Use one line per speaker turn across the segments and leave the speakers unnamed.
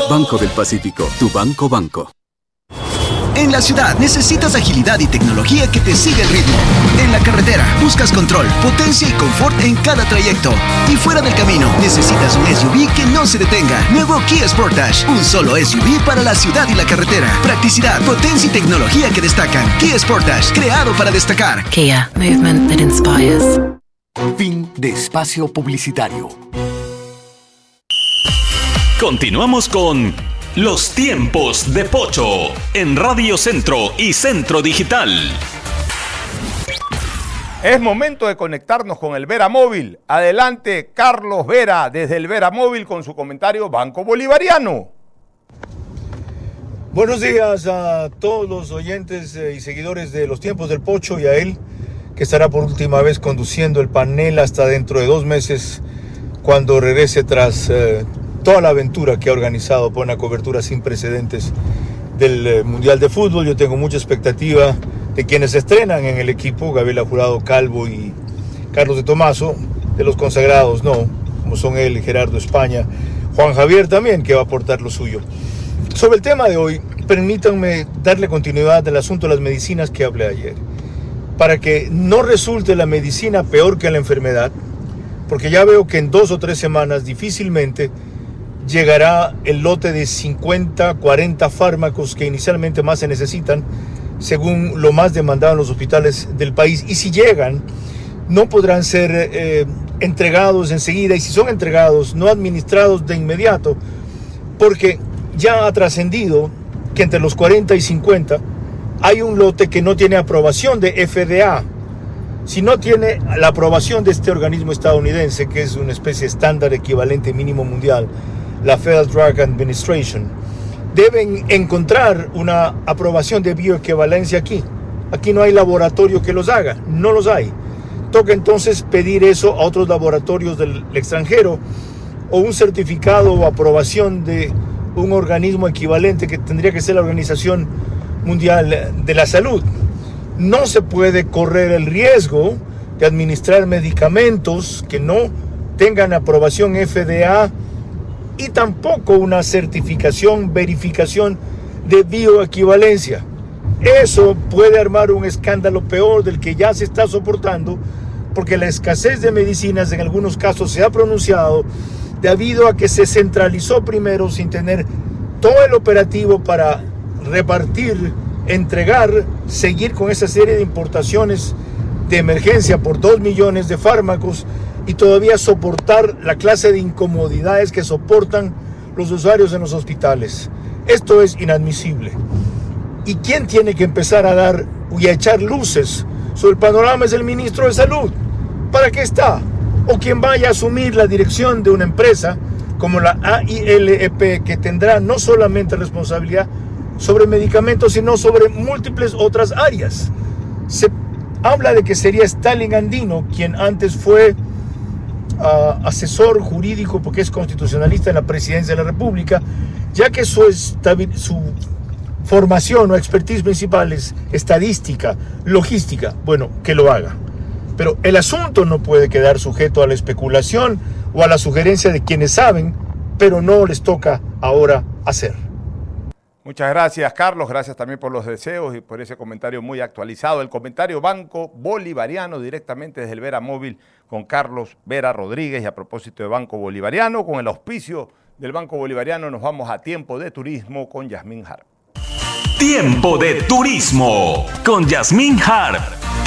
Banco del Pacífico, tu banco.
En la ciudad necesitas agilidad y tecnología que te siga el ritmo. En la carretera buscas control, potencia y confort en cada trayecto. Y fuera del camino necesitas un SUV que no se detenga. Nuevo Kia Sportage, un solo SUV para la ciudad y la carretera. Practicidad, potencia y tecnología que destacan. Kia Sportage, creado para destacar.
Kia, movement that inspires.
Fin de espacio publicitario.
Continuamos con Los Tiempos de Pocho en Radio Centro y Centro Digital.
Es momento de conectarnos con el Vera Móvil. Adelante, Carlos Vera, desde el Vera Móvil con su comentario Banco Bolivariano.
Buenos días a todos los oyentes y seguidores de Los Tiempos del Pocho y a él, que estará por última vez conduciendo el panel hasta dentro de 2 meses, cuando regrese tras toda la aventura que ha organizado por una cobertura sin precedentes del Mundial de Fútbol. Yo tengo mucha expectativa de quienes se estrenan en el equipo, Gabriela Jurado Calvo y Carlos de Tomaso, de los consagrados, no, como son él, Gerardo España, Juan Javier también, que va a aportar lo suyo. Sobre el tema de hoy, permítanme darle continuidad al asunto de las medicinas que hablé ayer, para que no resulte la medicina peor que la enfermedad, porque ya veo que en 2 o 3 semanas difícilmente llegará el lote de 50, 40 fármacos que inicialmente más se necesitan, según lo más demandado en los hospitales del país. Y si llegan, no podrán ser entregados enseguida, y si son entregados, no administrados de inmediato, porque ya ha trascendido que entre los 40 y 50 hay un lote que no tiene aprobación de FDA. Si no tiene la aprobación de este organismo estadounidense, que es una especie estándar equivalente mínimo mundial, la Federal Drug Administration, deben encontrar una aprobación de bioequivalencia aquí. Aquí no hay laboratorio que los haga, no los hay. Toca entonces pedir eso a otros laboratorios del extranjero, o un certificado o aprobación de un organismo equivalente que tendría que ser la Organización Mundial de la Salud. No se puede correr el riesgo de administrar medicamentos que no tengan aprobación FDA y tampoco una certificación, verificación de bioequivalencia. Eso puede armar un escándalo peor del que ya se está soportando, porque la escasez de medicinas en algunos casos se ha pronunciado debido a que se centralizó primero sin tener todo el operativo para repartir, entregar, seguir con esa serie de importaciones de emergencia por 2 millones de fármacos y todavía soportar la clase de incomodidades que soportan los usuarios en los hospitales. Esto es inadmisible. ¿Y quién tiene que empezar a dar y a echar luces sobre el panorama? Es el ministro de Salud. ¿Para qué está? O quien vaya a asumir la dirección de una empresa como la AILEP, que tendrá no solamente responsabilidad sobre medicamentos, sino sobre múltiples otras áreas. Se habla de que sería Stalin Andino, quien antes fue asesor jurídico, porque es constitucionalista en la presidencia de la República, ya que su formación o expertise principal es estadística, logística. Bueno, que lo haga. Pero el asunto no puede quedar sujeto a la especulación o a la sugerencia de quienes saben, pero no les toca ahora hacer.
Muchas gracias, Carlos. Gracias también por los deseos y por ese comentario muy actualizado. El comentario Banco Bolivariano, directamente desde el Vera Móvil, con Carlos Vera Rodríguez. Y a propósito de Banco Bolivariano, con el auspicio del Banco Bolivariano, nos vamos a Tiempo de Turismo con Yasmín Harp.
Tiempo de Turismo con Yasmín Harp.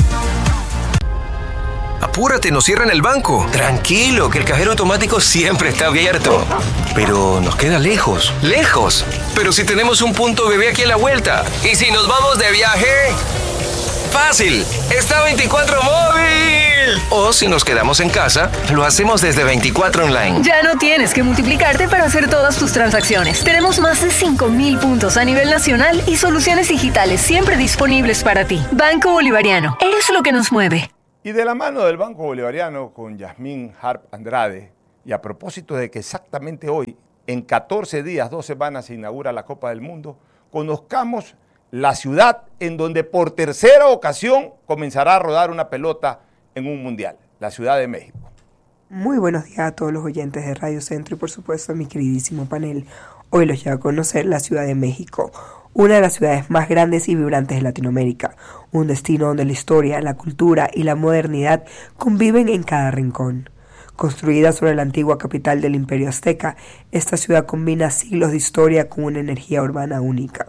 Apúrate, nos cierran el banco. Tranquilo, que el cajero automático siempre está abierto. Pero nos queda lejos. ¿Lejos? Pero si tenemos un punto bebé aquí a la vuelta. ¿Y si nos vamos de viaje? ¡Fácil! ¡Está 24 Móvil! O si nos quedamos en casa, lo hacemos desde 24 Online.
Ya no tienes que multiplicarte para hacer todas tus transacciones. Tenemos más de 5,000 puntos a nivel nacional y soluciones digitales siempre disponibles para ti. Banco Bolivariano. Eres lo que nos mueve.
Y de la mano del Banco Bolivariano con Yasmín Harp Andrade, y a propósito de que exactamente hoy, en 14 días, 2 semanas, se inaugura la Copa del Mundo, conozcamos la ciudad en donde por tercera ocasión comenzará a rodar una pelota en un mundial, la Ciudad de México.
Muy buenos días a todos los oyentes de Radio Centro y por supuesto a mi queridísimo panel. Hoy los llevo a conocer la Ciudad de México, una de las ciudades más grandes y vibrantes de Latinoamérica, un destino donde la historia, la cultura y la modernidad conviven en cada rincón. Construida sobre la antigua capital del Imperio Azteca, esta ciudad combina siglos de historia con una energía urbana única.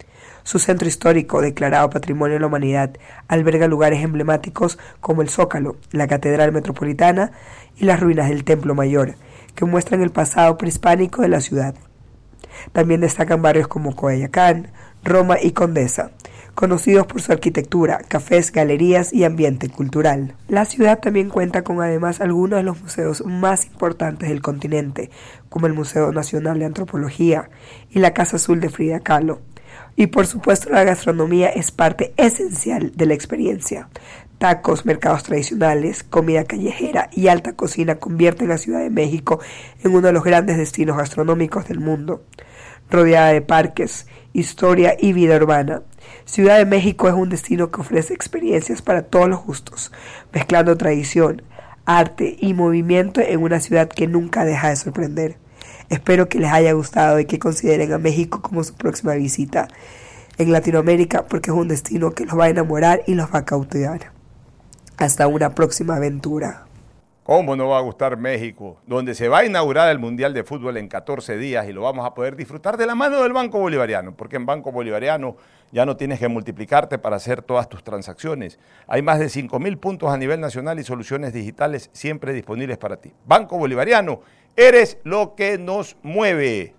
Su centro histórico, declarado Patrimonio de la Humanidad, alberga lugares emblemáticos como el Zócalo, la Catedral Metropolitana y las ruinas del Templo Mayor, que muestran el pasado prehispánico de la ciudad. También destacan barrios como Coyoacán, Roma y Condesa, conocidos por su arquitectura, cafés, galerías y ambiente cultural. La ciudad también cuenta con además algunos de los museos más importantes del continente, como el Museo Nacional de Antropología y la Casa Azul de Frida Kahlo. Y por supuesto la gastronomía es parte esencial de la experiencia. Tacos, mercados tradicionales, comida callejera y alta cocina convierten a Ciudad de México en uno de los grandes destinos gastronómicos del mundo. Rodeada de parques, historia y vida urbana, Ciudad de México es un destino que ofrece experiencias para todos los gustos, mezclando tradición, arte y movimiento en una ciudad que nunca deja de sorprender. Espero que les haya gustado y que consideren a México como su próxima visita en Latinoamérica, porque es un destino que los va a enamorar y los va a cautivar. Hasta una próxima aventura.
¿Cómo no va a gustar México? Donde se va a inaugurar el Mundial de Fútbol en 14 días y lo vamos a poder disfrutar de la mano del Banco Bolivariano, porque en Banco Bolivariano ya no tienes que multiplicarte para hacer todas tus transacciones. Hay más de 5.000 puntos a nivel nacional y soluciones digitales siempre disponibles para ti. Banco Bolivariano, eres lo que nos mueve.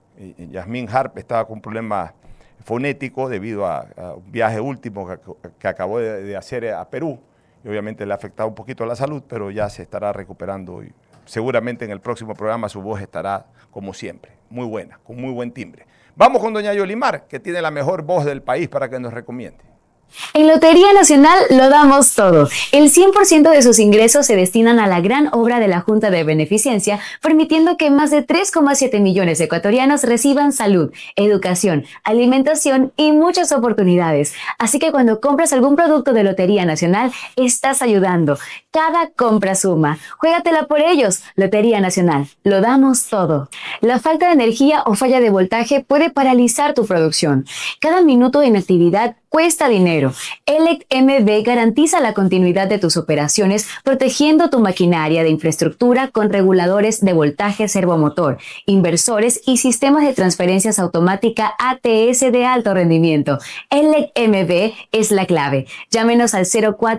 Yasmín Harp estaba con un problema fonético debido a un viaje último que acabó de hacer a Perú. Y obviamente le ha afectado un poquito a la salud, pero ya se estará recuperando y seguramente en el próximo programa su voz estará como siempre, muy buena, con muy buen timbre. Vamos con doña Yolimar, que tiene la mejor voz del país para que nos recomiende.
En Lotería Nacional lo damos todo. El 100% de sus ingresos se destinan a la gran obra de la Junta de Beneficencia, permitiendo que más de 3,7 millones de ecuatorianos reciban salud, educación, alimentación y muchas oportunidades. Así que cuando compras algún producto de Lotería Nacional, estás ayudando. Cada compra suma. Juégatela por ellos. Lotería Nacional, lo damos todo. La falta de energía o falla de voltaje puede paralizar tu producción. Cada minuto de inactividad cuesta dinero. ELEC MB garantiza la continuidad de tus operaciones protegiendo tu maquinaria de infraestructura con reguladores de voltaje servomotor, inversores y sistemas de transferencias automática ATS de alto rendimiento. ELEC MB es la clave. Llámenos al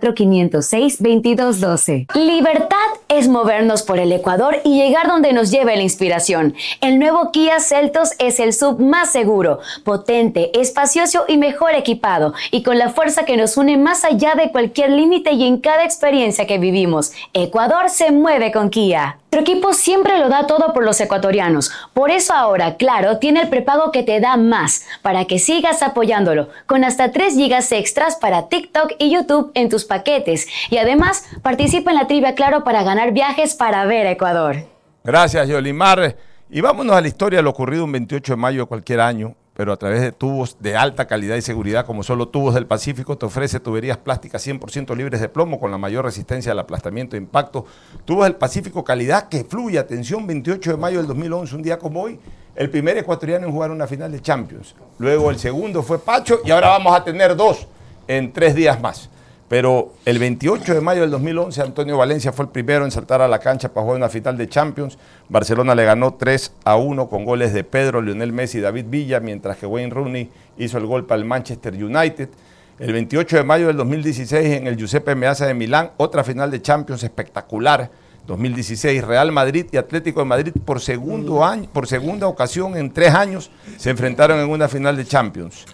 04-506-2212. Libertad es movernos por el Ecuador y llegar donde nos lleve la inspiración. El nuevo Kia Seltos es el SUV más seguro, potente, espacioso y mejor equipado, y con la fuerza que nos une más allá de cualquier límite y en cada experiencia que vivimos. Ecuador se mueve con Kia. Nuestro equipo siempre lo da todo por los ecuatorianos. Por eso ahora, Claro, tiene el prepago que te da más, para que sigas apoyándolo, con hasta 3 gigas extras para TikTok y YouTube en tus paquetes. Y además, participa en la trivia Claro para ganar viajes para ver a Ecuador.
Gracias, Yolimar. Y vámonos a la historia de lo ocurrido un 28 de mayo de cualquier año, pero a través de tubos de alta calidad y seguridad, como solo Tubos del Pacífico te ofrece tuberías plásticas 100% libres de plomo con la mayor resistencia al aplastamiento e impacto. Tubos del Pacífico, calidad que fluye. Atención, 28 de mayo del 2011, un día como hoy, el primer ecuatoriano en jugar una final de Champions. Luego el segundo fue Pacho y ahora vamos a tener 2 en 3 días más. Pero el 28 de mayo del 2011, Antonio Valencia fue el primero en saltar a la cancha para jugar una final de Champions. Barcelona le ganó 3-1 con goles de Pedro, Lionel Messi y David Villa, mientras que Wayne Rooney hizo el gol para el Manchester United. El 28 de mayo del 2016, en el Giuseppe Meazza de Milán, otra final de Champions espectacular. 2016, Real Madrid y Atlético de Madrid por segunda ocasión en 3 años se enfrentaron en una final de Champions.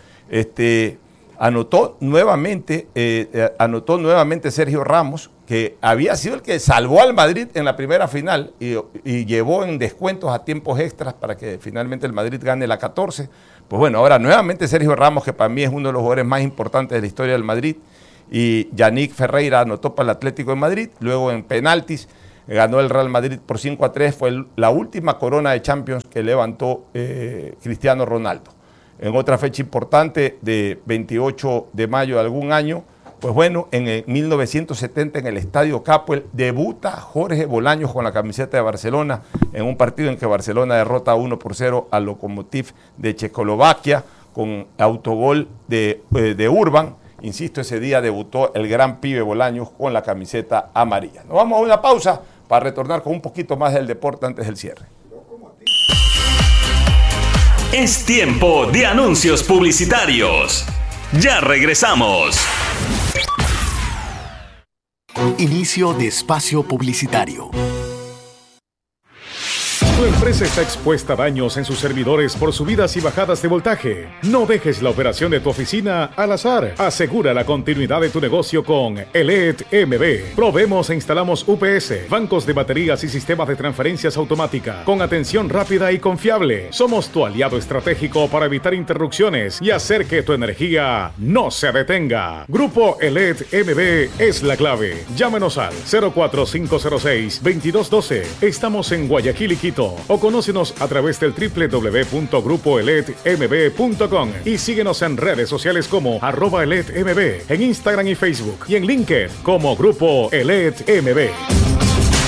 Anotó nuevamente Sergio Ramos, que había sido el que salvó al Madrid en la primera final y llevó en descuentos a tiempos extras para que finalmente el Madrid gane la 14. Pues bueno, ahora nuevamente Sergio Ramos, que para mí es uno de los jugadores más importantes de la historia del Madrid, y Yannick Ferreira anotó para el Atlético de Madrid. Luego en penaltis ganó el Real Madrid por 5-3, fue la última corona de Champions que levantó Cristiano Ronaldo. En otra fecha importante de 28 de mayo de algún año, Pues bueno, en 1970 en el Estadio Capuel debuta Jorge Bolaños con la camiseta de Barcelona en un partido en que Barcelona derrota 1-0 al Lokomotiv de Checoslovaquia con autogol de Urban. Insisto, ese día debutó el gran pibe Bolaños con la camiseta amarilla. Nos vamos a una pausa para retornar con un poquito más del deporte antes del cierre.
Es tiempo de anuncios publicitarios. Ya regresamos.
Inicio de espacio publicitario.
Tu empresa está expuesta a daños en sus servidores por subidas y bajadas de voltaje. No dejes la operación de tu oficina al azar. Asegura la continuidad de tu negocio con ELET MB. Proveemos e instalamos UPS, bancos de baterías y sistemas de transferencias automática con atención rápida y confiable. Somos tu aliado estratégico para evitar interrupciones y hacer que tu energía no se detenga. Grupo ELET MB es la clave. Llámenos al 04506-2212. Estamos en Guayaquil y Quito. O conócenos a través del www.grupoeletmb.com y síguenos en redes sociales como @eletmb, en Instagram y Facebook y en LinkedIn como Grupo ELET MB.